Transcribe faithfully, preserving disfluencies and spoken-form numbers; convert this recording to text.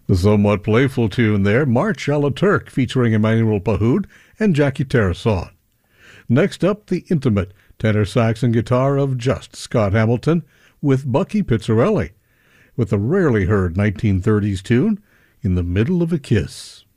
The somewhat playful tune there, March a la Turk, featuring Emmanuel Pahoud and Jackie Tarasson. Next up, the intimate tenor sax and guitar of just Scott Hamilton with Bucky Pizzarelli, with a rarely heard nineteen thirties tune, In the Middle of a Kiss.